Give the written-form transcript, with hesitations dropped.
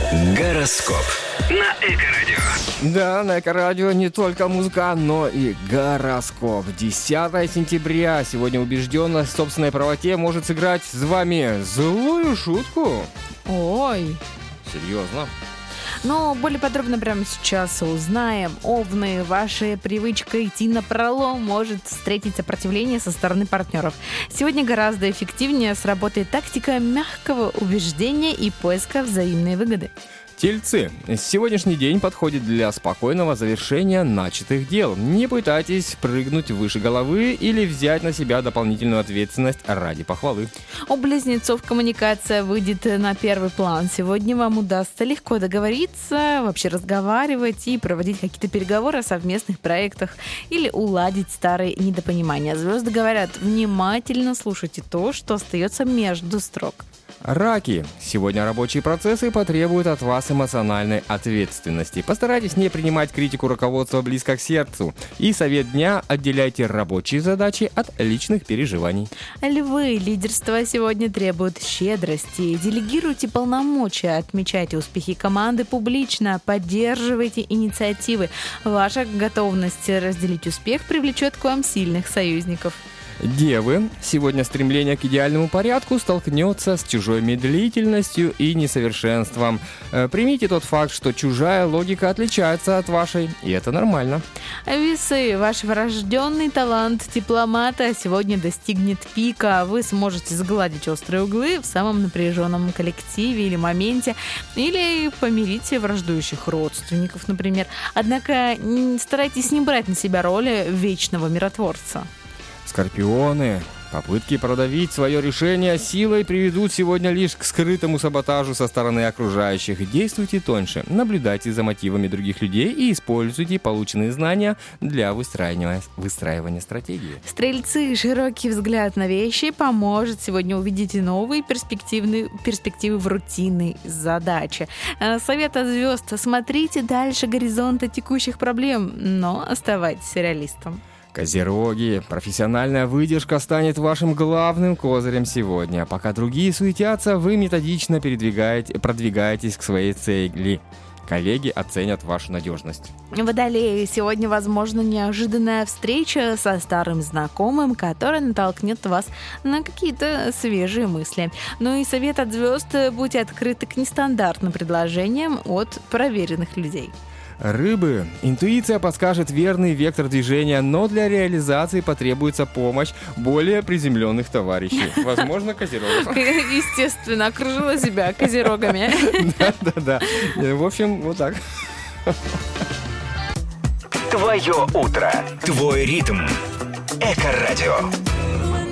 Гороскоп на Эко-радио. Да, на Эко-радио не только музыка, но и гороскоп. 10 сентября. Сегодня убежденность в собственной правоте может сыграть с вами злую шутку. Ой. Серьезно? Но более подробно прямо сейчас узнаем. Овны, ваша привычка идти на пролом может встретить сопротивление со стороны партнеров. Сегодня гораздо эффективнее сработает тактика мягкого убеждения и поиска взаимной выгоды. Тельцы. Сегодняшний день подходит для спокойного завершения начатых дел. Не пытайтесь прыгнуть выше головы или взять на себя дополнительную ответственность ради похвалы. У близнецов коммуникация выйдет на первый план. Сегодня вам удастся легко договориться, вообще разговаривать и проводить какие-то переговоры о совместных проектах или уладить старые недопонимания. Звезды говорят, внимательно слушайте то, что остается между строк. Раки. Сегодня рабочие процессы потребуют от вас эмоциональной ответственности. Постарайтесь не принимать критику руководства близко к сердцу. И совет дня: отделяйте рабочие задачи от личных переживаний. Львы, лидерство сегодня требует щедрости. Делегируйте полномочия, отмечайте успехи команды публично, поддерживайте инициативы. Ваша готовность разделить успех привлечет к вам сильных союзников. Девы. Сегодня стремление к идеальному порядку столкнется с чужой медлительностью и несовершенством. Примите тот факт, что чужая логика отличается от вашей, и это нормально. Весы, ваш врожденный талант дипломата сегодня достигнет пика. Вы сможете сгладить острые углы в самом напряженном коллективе или моменте, или помирить враждующих родственников, например. Однако старайтесь не брать на себя роли вечного миротворца. Скорпионы. Попытки продавить свое решение силой приведут сегодня лишь к скрытому саботажу со стороны окружающих. Действуйте тоньше, наблюдайте за мотивами других людей и используйте полученные знания для выстраивания стратегии. Стрельцы, широкий взгляд на вещи поможет сегодня увидеть новые перспективы в рутинной задаче. Совет от звезд: смотрите дальше горизонта текущих проблем, но оставайтесь реалистом. Козероги. Профессиональная выдержка станет вашим главным козырем сегодня. Пока другие суетятся, вы методично продвигаетесь к своей цели. Коллеги оценят вашу надежность. Водолеи, сегодня возможна неожиданная встреча со старым знакомым, которая натолкнет вас на какие-то свежие мысли. Ну и совет от звезд: будьте открыты к нестандартным предложениям от проверенных людей. Рыбы. Интуиция подскажет верный вектор движения, но для реализации потребуется помощь более приземленных товарищей. Возможно, козерогов. Естественно, окружила себя козерогами. Да. В общем, вот так. Твое утро. Твой ритм. Эко-радио.